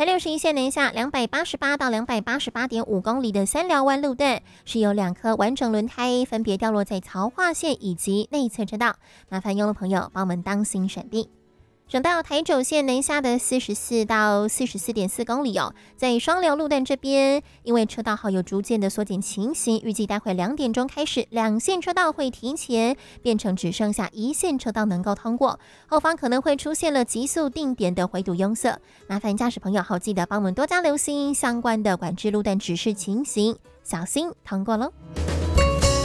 台61线南下288到288.5公里的三寮湾路段是有2颗完整轮胎分别掉落在槽化线以及内侧车道，麻烦用路朋友帮我们当心闪避。省道台九线南下的44到44.4公里在双流路段这边，因为车道号有逐渐的缩减情形，预计待会2点钟开始，2线车道会提前变成只剩下1线车道能够通过，后方可能会出现了急速定点的回堵拥塞，麻烦驾驶朋友记得帮我们多加留心相关的管制路段指示情形，小心通过咯。